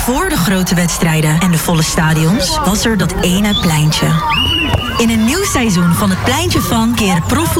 voor de grote wedstrijden en de volle stadions was er dat ene pleintje. In een nieuw seizoen van het Pleintje van keren profvoetballers